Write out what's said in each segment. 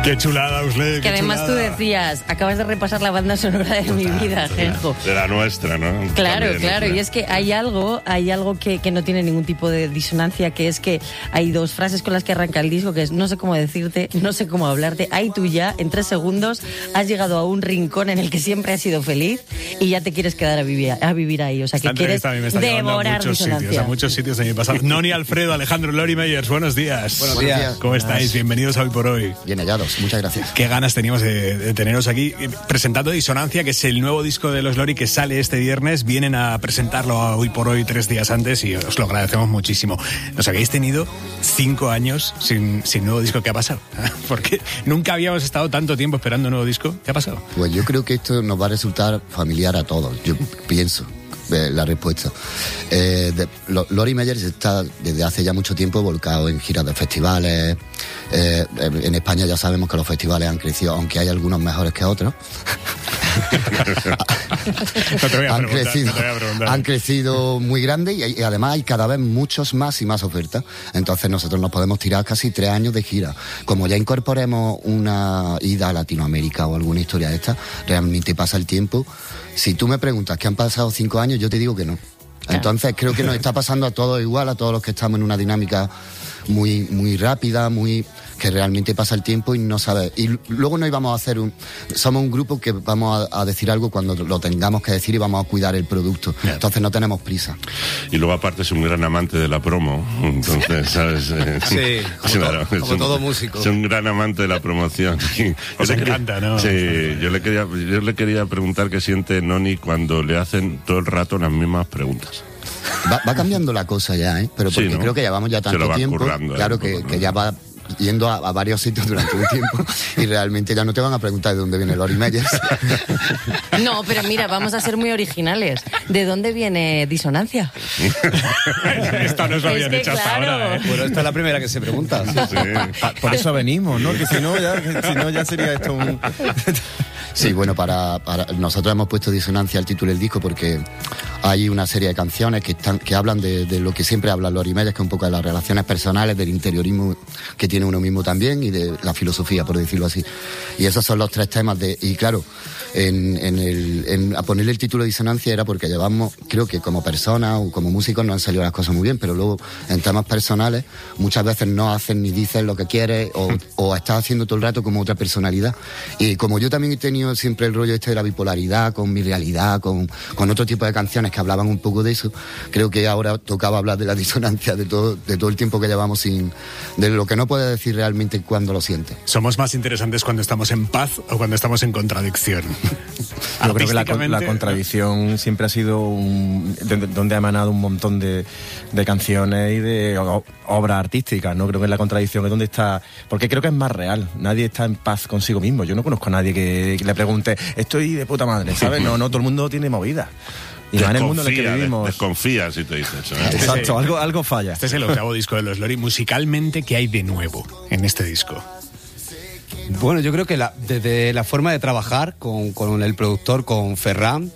Qué chulada, Usle. Que además tú decías, acabas de repasar la banda sonora de mi vida, Genjo. De la nuestra, ¿no? Claro, También, claro, y es que hay algo que no tiene ningún tipo de disonancia, que es que hay dos frases con las que arranca el disco, que es no sé cómo decirte, no sé cómo hablarte, ahí tú ya, en 3 segundos, has llegado a un rincón en el que siempre has sido feliz y ya te quieres quedar a vivir ahí, o sea, que quieres devorar disonancia. A muchos sitios de mi pasado. Noni, Alfredo, Alejandro, Lori Meyers, buenos días. Buenos días. ¿Cómo estáis? Bienvenidos a Hoy por Hoy. Bien hallados, muchas gracias. Qué ganas teníamos de teneros aquí presentando Disonancia, que es el nuevo disco de los Lori que sale este viernes. Vienen a presentarlo a Hoy por Hoy 3 días antes y os lo agradecemos muchísimo. Nos habéis tenido 5 años sin nuevo disco. ¿Qué ha pasado? Porque nunca habíamos estado tanto tiempo esperando un nuevo disco. ¿Qué ha pasado? Pues yo creo que esto nos va a resultar familiar a todos, yo pienso. La respuesta. Lori Meyers está desde hace ya mucho tiempo volcado en giras de festivales. En España ya sabemos que los festivales han crecido, aunque hay algunos mejores que otros. Han crecido muy grande y además hay cada vez muchos más y más ofertas. Entonces nosotros nos podemos tirar casi 3 años de gira. Como ya incorporemos una ida a Latinoamérica o alguna historia de esta, realmente pasa el tiempo. Si tú me preguntas que han pasado 5 años, yo te digo que no. Entonces creo que nos está pasando a todos igual, a todos los que estamos en una dinámica muy, muy rápida, que realmente pasa el tiempo y no sabes. Y luego no íbamos a hacer somos un grupo que vamos a decir algo cuando lo tengamos que decir y vamos a cuidar el producto. Entonces no tenemos prisa. Y luego aparte es un gran amante de la promo, entonces, ¿sabes? Sí, claro, como todo músico. Es un gran amante de la promoción. Os encanta, ¿no? Sí, yo le quería preguntar qué siente Noni cuando le hacen todo el rato las mismas preguntas. Va cambiando la cosa ya, pero porque creo que llevamos ya tanto tiempo, claro que ya va yendo a varios sitios durante un tiempo y realmente ya no te van a preguntar de dónde viene Lori Meyers. No, pero mira, vamos a ser muy originales. ¿De dónde viene Disonancia? Esto no os lo habían hecho hasta ahora, Bueno, esta es la primera que se pregunta. Sí. Por eso venimos, ¿no? Que si no ya sería esto un... Sí, bueno, para nosotros hemos puesto Disonancia al título del disco porque hay una serie de canciones que hablan de lo que siempre habla Lori Meyers, que es un poco de las relaciones personales, del interiorismo que tiene uno mismo también y de la filosofía, por decirlo así. Y esos son los 3 temas y claro, a ponerle el título de Disonancia era porque llevamos, creo que como personas o como músicos no han salido las cosas muy bien, pero luego en temas personales muchas veces no haces ni dices lo que quieres o estás haciendo todo el rato como otra personalidad. Y como yo también he tenido siempre el rollo de la bipolaridad con mi realidad, con otro tipo de canciones que hablaban un poco de eso, creo que ahora tocaba hablar de la disonancia de todo el tiempo que llevamos de lo que no puedes decir realmente cuando lo sientes. ¿Somos más interesantes cuando estamos en paz o cuando estamos en contradicción? Yo creo que la contradicción siempre ha sido donde ha emanado un montón de canciones y de obras artísticas, ¿no? Creo que la contradicción es donde está, porque creo que es más real. Nadie está en paz consigo mismo. Yo no conozco a nadie que le pregunte, estoy de puta madre, ¿sabes? No, todo el mundo tiene movida. Y en el mundo en el que vivimos... Desconfía si te dices, ¿eh? Exacto, algo falla. Este es el 8º disco de los Lori. Musicalmente, ¿qué hay de nuevo en este disco? Bueno, yo creo que desde la forma de trabajar con el productor, con Ferran,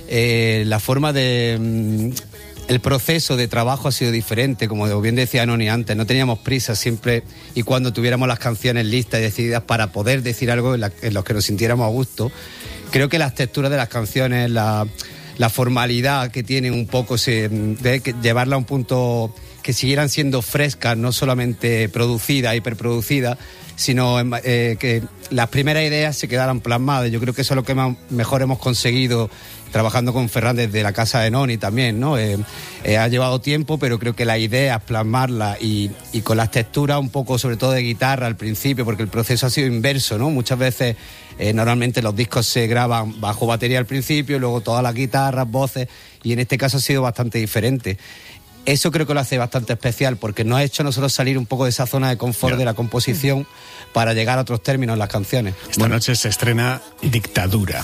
la forma de... El proceso de trabajo ha sido diferente, como bien decía Noni antes, no teníamos prisa siempre y cuando tuviéramos las canciones listas y decididas para poder decir algo en los que nos sintiéramos a gusto. Creo que las texturas de las canciones, la formalidad que tienen un poco, de llevarla a un punto que siguieran siendo frescas, no solamente producidas, hiperproducidas, sino que las primeras ideas se quedaran plasmadas. Yo creo que eso es lo que mejor hemos conseguido trabajando con Ferran desde la casa de Noni también, ¿no? Ha llevado tiempo, pero creo que la idea es plasmarla y con las texturas un poco, sobre todo de guitarra al principio, porque el proceso ha sido inverso, ¿no? Muchas veces, normalmente los discos se graban bajo batería al principio, luego todas las guitarras, voces, y en este caso ha sido bastante diferente. Eso creo que lo hace bastante especial porque nos ha hecho nosotros salir un poco de esa zona de confort de la composición para llegar a otros términos en las canciones. Esta noche se estrena Dictadura,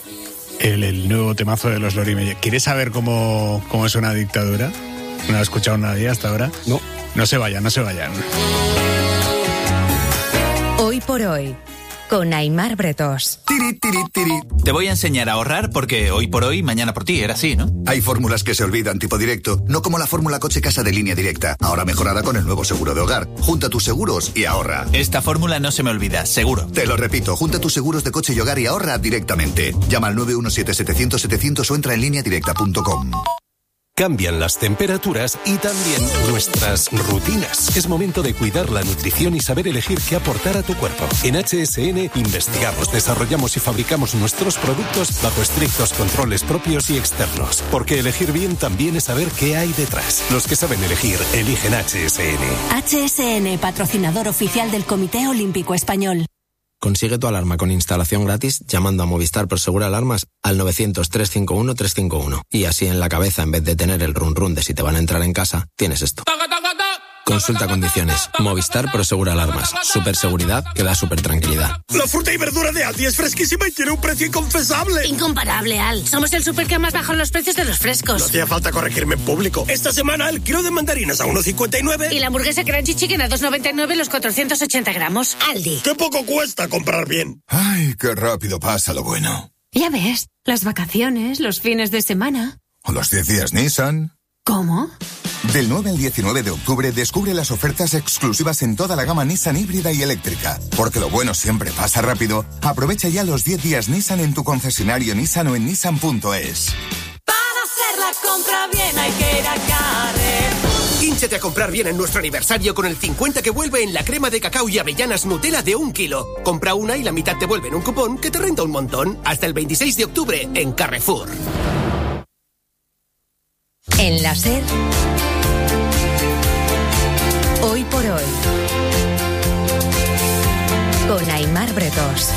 el nuevo temazo de los Lori Meyers. ¿Quieres saber cómo es una dictadura? ¿No lo ha escuchado nadie hasta ahora? No. No se vayan. Hoy por hoy, con Aimar Bretós. Tiri, tiri, tiri. Te voy a enseñar a ahorrar porque hoy por hoy, mañana por ti, era así, ¿no? Hay fórmulas que se olvidan tipo directo, no como la fórmula coche-casa de Línea Directa, ahora mejorada con el nuevo seguro de hogar. Junta tus seguros y ahorra. Esta fórmula no se me olvida, seguro. Te lo repito, junta tus seguros de coche y hogar y ahorra directamente. Llama al 917-700-700 o entra en lineadirecta.com. Cambian las temperaturas y también nuestras rutinas. Es momento de cuidar la nutrición y saber elegir qué aportar a tu cuerpo. En HSN investigamos, desarrollamos y fabricamos nuestros productos bajo estrictos controles propios y externos. Porque elegir bien también es saber qué hay detrás. Los que saben elegir, eligen HSN. HSN, patrocinador oficial del Comité Olímpico Español. Consigue tu alarma con instalación gratis llamando a Movistar Prosegur Alarmas al 900-351-351. Y así en la cabeza, en vez de tener el run run de si te van a entrar en casa, tienes esto. Consulta condiciones. Movistar Prosegur Alarmas. Super seguridad que da super tranquilidad. La fruta y verdura de Aldi es fresquísima y tiene un precio inconfesable. Incomparable, Al. Somos el super que más bajan los precios de los frescos. No hacía falta corregirme en público. Esta semana el kilo de mandarinas a 1,59. Y la hamburguesa Crunchy Chicken a 2,99 los 480 gramos. Aldi. ¡Qué poco cuesta comprar bien! Ay, qué rápido pasa lo bueno. Ya ves, las vacaciones, los fines de semana. O los 10 días Nissan. ¿Cómo? Del 9 al 19 de octubre descubre las ofertas exclusivas en toda la gama Nissan híbrida y eléctrica. Porque lo bueno siempre pasa rápido. Aprovecha ya los 10 días Nissan en tu concesionario Nissan o en nissan.es. Para hacer la compra bien hay que ir a Carrefour. Hínchate a comprar bien en nuestro aniversario con el 50 que vuelve en la crema de cacao y avellanas Nutella de 1 kilo. Compra una y la mitad te vuelve en un cupón que te renta un montón. Hasta el 26 de octubre en Carrefour. En la SER, hoy por hoy, con Aimar Bretós.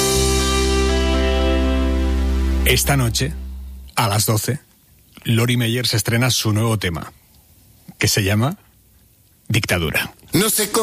Esta noche, a las 12, Lori Meyer se estrena su nuevo tema, que se llama Dictadura. No sé cómo